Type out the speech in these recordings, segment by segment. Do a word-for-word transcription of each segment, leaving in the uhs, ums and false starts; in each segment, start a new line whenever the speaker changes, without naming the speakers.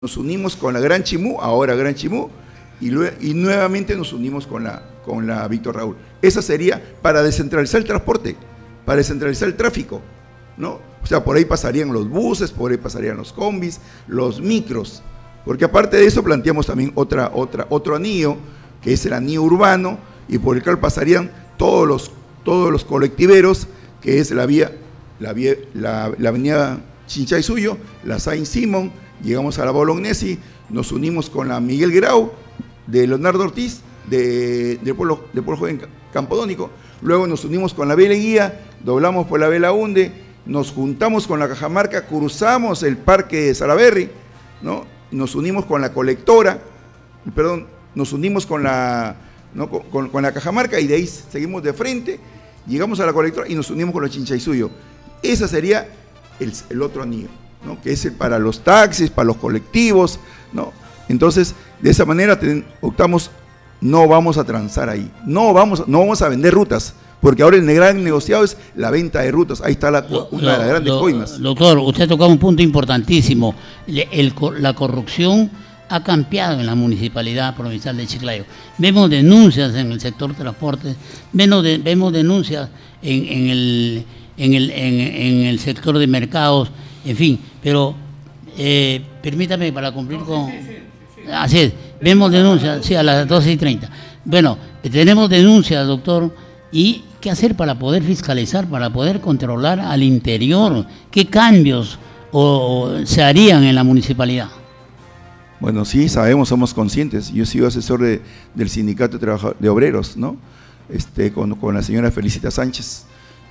Nos unimos con la Gran Chimú, ahora Gran Chimú, y, luego, y nuevamente nos unimos con la, con la Víctor Raúl. Esa sería para descentralizar el transporte, para descentralizar el tráfico, ¿no? O sea, por ahí pasarían los buses, por ahí pasarían los combis, los micros, porque aparte de eso planteamos también otra, otra, otro anillo, que es el anillo urbano, y por el cual pasarían todos los, todos los colectiveros, que es la vía, la, vía, la, la avenida Chinchaysuyo, la Saint-Simon, llegamos a la Bolognesi, nos unimos con la Miguel Grau, de Leonardo Ortiz, de, de, pueblo, de Pueblo Joven Campodónico, luego nos unimos con la Vela Guía, doblamos por la Vela Hunde, nos juntamos con la Cajamarca, cruzamos el Parque de Salaberry, ¿no? Nos unimos con la colectora, perdón, nos unimos con la, ¿no? con, con, con la Cajamarca y de ahí seguimos de frente, llegamos a la colectora y nos unimos con la Chinchaysuyo. Ese sería el, el otro anillo, ¿no? Que es el para los taxis, para los colectivos, ¿no? Entonces, de esa manera ten, optamos, no vamos a transar ahí, no vamos, no vamos a vender rutas, porque ahora el gran negociado es la venta de rutas, ahí está la, una
lo,
de las grandes
lo,
coimas.
Doctor, usted ha tocado un punto importantísimo, el, el, la corrupción ha cambiado en la Municipalidad Provincial de Chiclayo. Vemos denuncias en el sector transporte, vemos, de, vemos denuncias en, en, el, en, el, en, en el sector de mercados, en fin, pero eh, permítame para cumplir con... Sí, sí, sí, sí. Así es, vemos denuncias, sí, a las doce y treinta. Bueno, tenemos denuncias, doctor, y ¿qué hacer para poder fiscalizar, para poder controlar al interior? ¿Qué cambios o, o se harían en la municipalidad?
Bueno, sí, sabemos, somos conscientes. Yo he sido asesor de, del sindicato de, de obreros, ¿no? Este, con, con la señora Felicita Sánchez.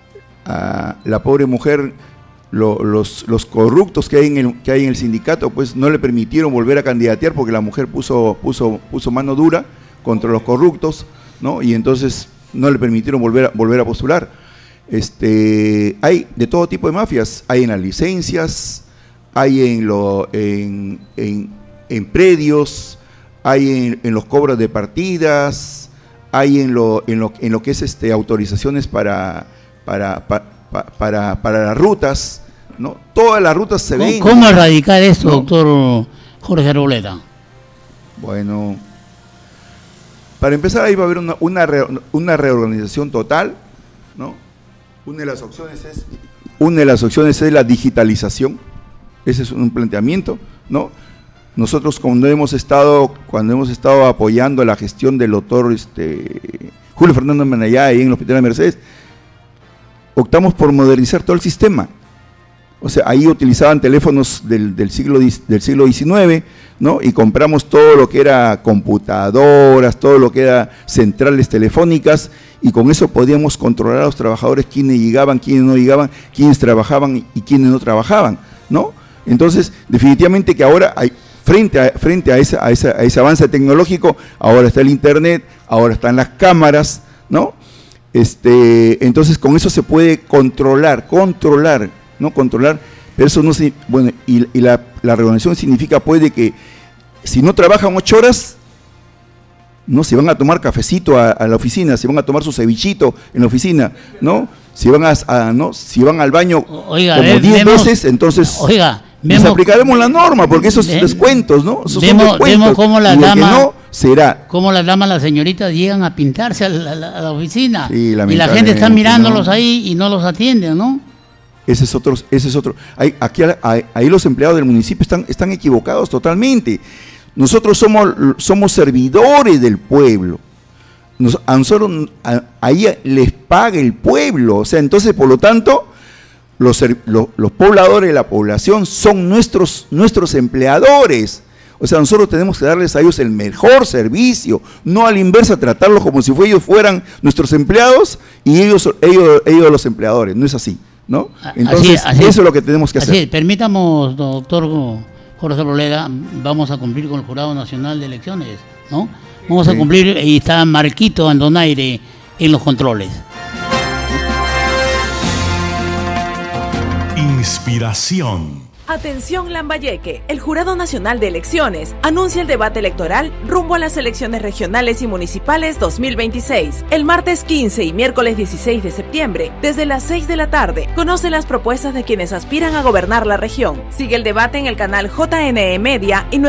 Ah, la pobre mujer... Lo, los, los corruptos que hay, en el, que hay en el sindicato pues no le permitieron volver a candidatear porque la mujer puso, puso, puso mano dura contra los corruptos, ¿no? Y entonces no le permitieron volver a, volver a postular. Este, hay de todo tipo de mafias, hay en las licencias, hay en, lo, en, en, en predios, hay en, en los cobros de partidas, hay en lo, en lo, en lo que es este, autorizaciones para... para, para Para, para las rutas, ¿no? Todas las rutas se ven.
¿Cómo erradicar esto,
¿no?
Doctor Jorge Arboleda?
Bueno, para empezar ahí va a haber una, una, re, una reorganización total, ¿no? Una de las opciones es una de las opciones es la digitalización. Ese es un planteamiento, ¿no? Nosotros cuando hemos estado cuando hemos estado apoyando la gestión del doctor este, Julio Fernando Manayá ahí en el Hospital de Mercedes, optamos por modernizar todo el sistema. O sea, ahí utilizaban teléfonos del, del siglo del siglo diecinueve, ¿no? Y compramos todo lo que era computadoras, todo lo que era centrales telefónicas, y con eso podíamos controlar a los trabajadores, quiénes llegaban, quiénes no llegaban, quiénes trabajaban y quiénes no trabajaban, ¿no? Entonces, definitivamente que ahora hay, frente a, frente a, esa, a, esa, a ese avance tecnológico, ahora está el internet, ahora están las cámaras, ¿no? Este, entonces con eso se puede controlar, controlar, ¿no? Controlar, pero eso no se, bueno, y, y la, la reorganización significa pues de que si no trabajan ocho horas, no se van a tomar cafecito a, a la oficina, se van a tomar su cevichito en la oficina, ¿no? Si van a, a no, si van al baño
oiga,
como diez veces, entonces
oiga,
les
vemos,
aplicaremos la norma, porque esos
ve,
descuentos, ¿no? Esos
vemos,
son descuentos,
vemos cómo la
y el
dama,
que no, será.
Cómo las damas, las señoritas llegan a pintarse a la, a la, a la oficina,
sí,
y la gente está mirándolos
no.
ahí y no los atienden, ¿no?
Ese es otro, ese es otro. Ahí, aquí, ahí, ahí los empleados del municipio están, están equivocados totalmente. Nosotros somos, somos servidores del pueblo. Nos, a nosotros, a, ahí les paga el pueblo. O sea, entonces, por lo tanto, los, los, los pobladores de la población son nuestros, nuestros empleadores. O sea, nosotros tenemos que darles a ellos el mejor servicio, no a la inversa, tratarlos como si ellos fueran nuestros empleados y ellos, ellos, ellos los empleadores. No es así, ¿no? Entonces, así, así, eso es lo que tenemos que hacer.
Así, permítamos, doctor Jorge Arboleda, vamos a cumplir con el Jurado Nacional de Elecciones, ¿no? Vamos sí. a cumplir, y está Marquito Andonaire en los controles.
Inspiración. Atención Lambayeque, el Jurado Nacional de Elecciones anuncia el debate electoral rumbo a las elecciones regionales y municipales dos mil veintiséis. El martes quince y miércoles dieciséis de septiembre, desde las seis de la tarde, conoce las propuestas de quienes aspiran a gobernar la región. Sigue el debate en el canal J N E Media y